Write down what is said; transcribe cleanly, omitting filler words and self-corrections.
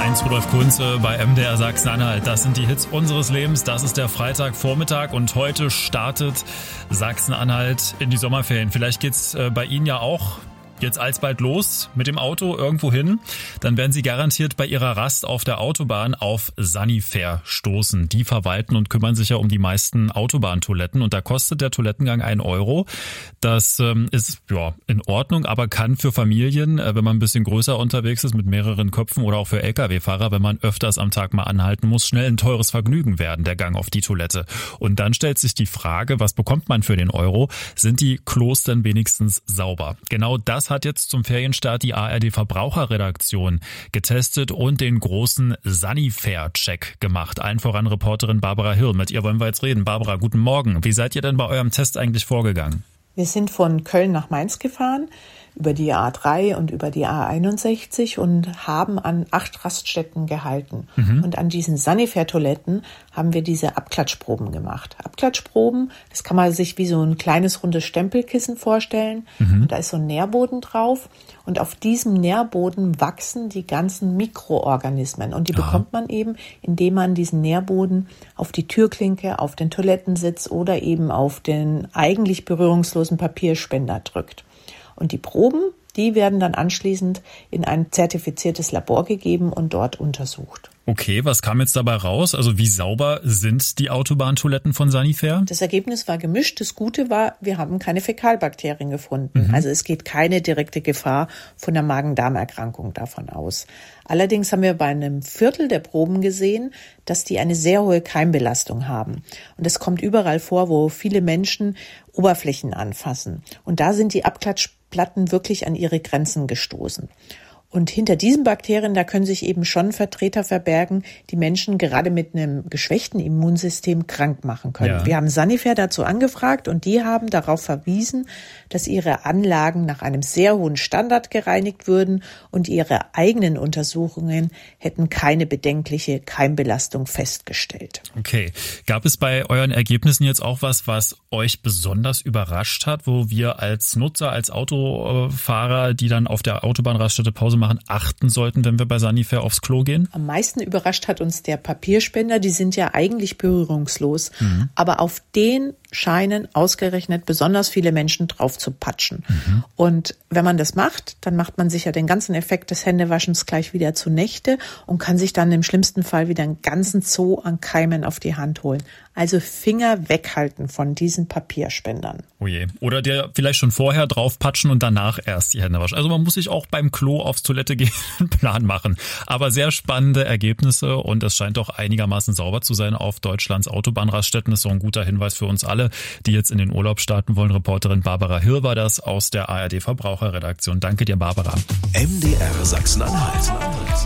Heinz Rudolf Kunze bei MDR Sachsen-Anhalt. Das sind die Hits unseres Lebens. Das ist der Freitagvormittag und heute startet Sachsen-Anhalt in die Sommerferien. Vielleicht geht's bei Ihnen ja auch jetzt alsbald los mit dem Auto irgendwo hin. Dann werden Sie garantiert bei Ihrer Rast auf der Autobahn auf Sanifair stoßen. Die verwalten und kümmern sich ja um die meisten Autobahntoiletten und da kostet der Toilettengang 1 Euro. Das ist ja in Ordnung, aber kann für Familien, wenn man ein bisschen größer unterwegs ist mit mehreren Köpfen oder auch für Lkw-Fahrer, wenn man öfters am Tag mal anhalten muss, schnell ein teures Vergnügen werden, der Gang auf die Toilette. Und dann stellt sich die Frage, was bekommt man für den Euro? Sind die Klos denn wenigstens sauber? Genau das hat jetzt zum Ferienstart die ARD-Verbraucherredaktion getestet und den großen Sanifair-Check gemacht. Allen voran Reporterin Barbara Hirl. Mit ihr wollen wir jetzt reden. Barbara, guten Morgen. Wie seid ihr denn bei eurem Test eigentlich vorgegangen? Wir sind von Köln nach Mainz gefahren, über die A3 und über die A61 und haben an 8 Raststätten gehalten. Und an diesen Sanifair-Toiletten haben wir diese Abklatschproben gemacht. Abklatschproben, das kann man sich wie so ein kleines rundes Stempelkissen vorstellen. Und da ist so ein Nährboden drauf. Und auf diesem Nährboden wachsen die ganzen Mikroorganismen. Und die bekommt man eben, indem man diesen Nährboden auf die Türklinke, auf den Toilettensitz oder eben auf den eigentlich berührungslosen Papierspender drückt. Und die Proben, die werden dann anschließend in ein zertifiziertes Labor gegeben und dort untersucht. Okay, was kam jetzt dabei raus? Also wie sauber sind die Autobahntoiletten von Sanifair? Das Ergebnis war gemischt. Das Gute war, wir haben keine Fäkalbakterien gefunden. Also es geht keine direkte Gefahr von der Magen-Darm-Erkrankung davon aus. Allerdings haben wir bei einem Viertel der Proben gesehen, dass die eine sehr hohe Keimbelastung haben. Und das kommt überall vor, wo viele Menschen Oberflächen anfassen. Und da sind die Abklatschplatten wirklich an ihre Grenzen gestoßen. Und hinter diesen Bakterien, da können sich eben schon Vertreter verbergen, die Menschen gerade mit einem geschwächten Immunsystem krank machen können. Ja. Wir haben Sanifair dazu angefragt und die haben darauf verwiesen, dass ihre Anlagen nach einem sehr hohen Standard gereinigt würden und ihre eigenen Untersuchungen hätten keine bedenkliche Keimbelastung festgestellt. Okay. Gab es bei euren Ergebnissen jetzt auch was euch besonders überrascht hat, wo wir als Nutzer, als Autofahrer, die dann auf der Autobahnraststätte Pause machen, achten sollten, wenn wir bei Sanifair aufs Klo gehen? Am meisten überrascht hat uns der Papierspender. Die sind ja eigentlich berührungslos. Aber auf den scheinen ausgerechnet besonders viele Menschen drauf zu patschen. Und wenn man das macht, dann macht man sich ja den ganzen Effekt des Händewaschens gleich wieder zunächste und kann sich dann im schlimmsten Fall wieder einen ganzen Zoo an Keimen auf die Hand holen. Also Finger weghalten von diesen Papierspendern. Oh je. Oder der vielleicht schon vorher drauf patschen und danach erst die Hände waschen. Also man muss sich auch beim Klo aufs Toilette gehen einen Plan machen. Aber sehr spannende Ergebnisse und es scheint doch einigermaßen sauber zu sein auf Deutschlands Autobahnraststätten. Das ist so ein guter Hinweis für uns alle, die jetzt in den Urlaub starten wollen. Reporterin Barbara Hirl war das aus der ARD Verbraucherredaktion. Danke dir, Barbara. MDR Sachsen-Anhalt.